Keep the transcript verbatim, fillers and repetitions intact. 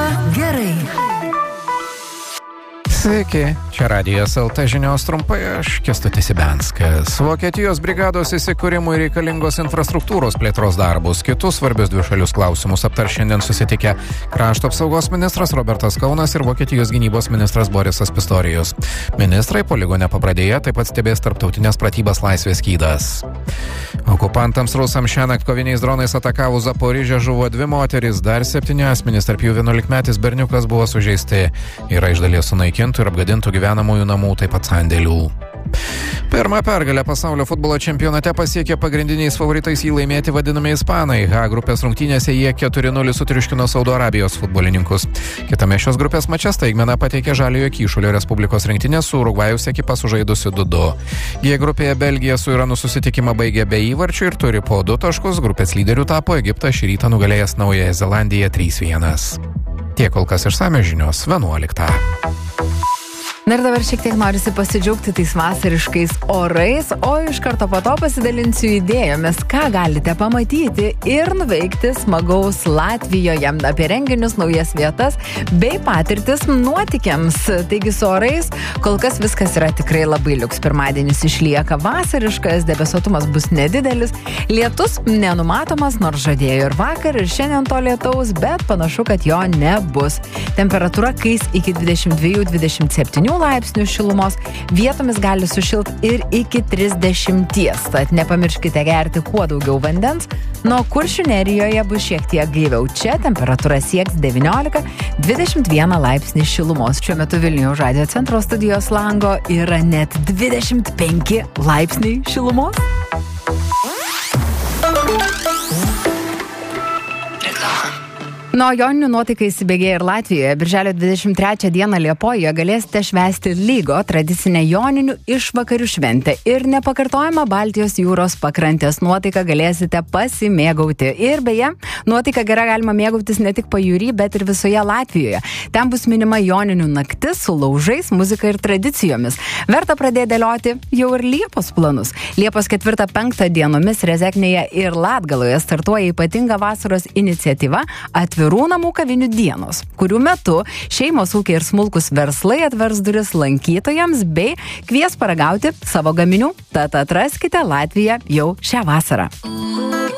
gerai. Sveiki, čia Radijas L T žinios trumpai, aš Kęstutis Ibenskas. Vokietijos brigados įsikūrimui reikalingos infrastruktūros plėtros darbus, kitus svarbius dvišalius klausimus aptar šiandien susitikę krašto apsaugos ministras Robertas Kaunas ir Vokietijos gynybos ministras Borisas Pistorijus. Ministrai poligone Pabradėje taip pat stebės tarptautinės pratybas Laisvės skydas. Okupantams rusams šiąnakt koviniais dronais atakavus Zaporižę žuvo dvi moterys, dar septyni asmenys, tarp jų vienuolikmetis berniukas buvo sužeisti. Yra iš dalies sunaikintų ir apgadintų gyvenamųjų namų, taip pat sandėlių. Pirmą pergalę pasaulio futbolo čempionate pasiekė pagrindiniais favoritais jį laimėti vadinami ispanai. H grupės rungtynėse jie keturi nulis sutriuškino Saudo Arabijos futbolininkus. Kitame šios grupės mače staigmeną pateikė Žaliojo Kyšulio Respublikos rinktinė su Urugvajaus ekipa sužaidusi du du. G grupėje Belgija su Iranu susitikimą baigė be įvarčių ir turi po du taškus. Grupės lyderių tapo Egiptas šį rytą nugalėjęs Naująją Zelandiją trys vienas. Tiek kol kas išsamios žinios vienuoliktą. Na ir dabar šiek tiek norisi pasidžiaugti tais vasariškais orais, o iš karto po to pasidalinsiu idėjomis, ką galite pamatyti ir nuveikti smagaus Latvijoje, apie renginius, naujas vietas bei patirtis nuotykiams. Taigi su orais kol kas viskas yra tikrai labai liuks. Pirmadienis išlieka vasariškas, debesuotumas bus nedidelis, lietus nenumatomas, nors žadėjo ir vakar, ir šiandien to lietaus, bet panašu, kad jo nebus. Temperatūra kais iki dvidešimt dviejų dvidešimt septynių laipsnių šilumos, vietomis gali sušilt ir iki trisdešimties. Tad nepamirškite gerti kuo daugiau vandens, nuo Kuršių Nerijoje bus šiek tiek gaiviau. Čia temperatūra sieks devyniolika dvidešimt vieną laipsnį šilumos. Šiuo metu Vilniaus radijo centro studijos lango yra net dvidešimt penki laipsniai šilumos. Nuo joninių nuotaika įsibėgėja ir Latvijoje. Birželio dvidešimt trečią dieną Liepojoje galėsite švęsti Lygo tradicinę joninių išvakarių šventę ir nepakartojamą Baltijos jūros pakrantės nuotaiką galėsite pasimėgauti. Ir beje, nuotaika gera galima mėgautis ne tik pajūry, bet ir visoje Latvijoje. Ten bus minima joninių naktis su laužais, muzika ir tradicijomis. Verta pradėti dėlioti jau ir Liepos planus. Liepos ketvirtą penktą dienomis Rezeknėje ir Latgaloje startuoja ypatinga vasaros iniciatyva Atvirų namų kavinių dienos, kurių metu šeimos ūkiai ir smulkus verslai atvers duris lankytojams bei kvies paragauti savo gaminių. Tad atraskite Latviją jau šią vasarą.